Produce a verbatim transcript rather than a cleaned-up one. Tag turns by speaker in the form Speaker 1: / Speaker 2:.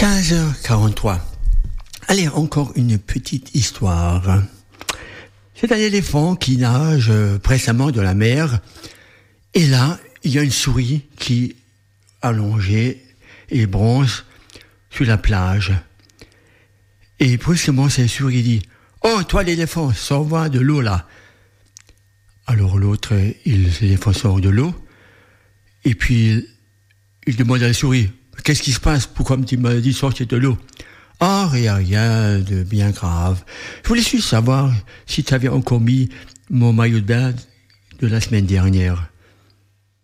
Speaker 1: quinze heures quarante-trois. Allez, encore une petite histoire. C'est un éléphant qui nage pressamment dans la mer. Et là, il y a une souris qui, allongée et bronze sur la plage. Et brusquement, cette souris dit « Oh, toi l'éléphant, sors-moi de l'eau là !» Alors l'autre, il, l'éléphant sort de l'eau. Et puis, il demande à la souris « Qu'est-ce qui se passe? Pourquoi tu m'as dit de sortir de l'eau ?» « Ah, rien, rien de bien grave. Je voulais juste savoir si tu avais encore mis mon maillot de bain de la semaine dernière. »